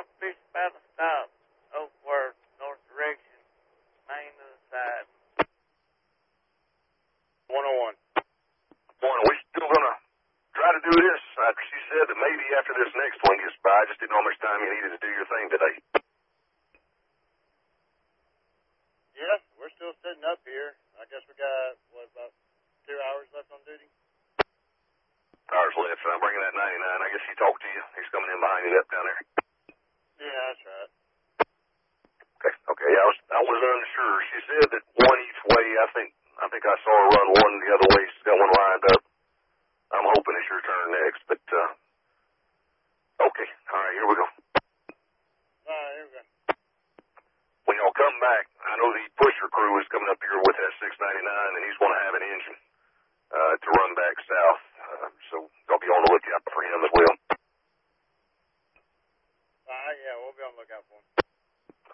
I'm fishing by the stop, Oakworth, north direction, main to the side. 101. Morning. We still gonna try to do this? She said that maybe after this next one gets by. I just didn't know how much time you needed to do your thing today. Yeah, we're still sitting up here. I guess we got, about 2 hours left on duty? Hours left, so I'm bringing that 99. I guess he talked to you. He's coming in behind you up down there. Yeah, that's right. Okay. Yeah, I was unsure. She said that one each way. I think I saw her run one the other way. She's got one lined up. I'm hoping it's your turn next, but okay. All right, here we go. All right, here we go. When y'all come back, I know the pusher crew is coming up here with that 699, and he's going to have an engine to run back south. So y'all be on the lookout for him as well. Yeah, we'll be on the lookout for him.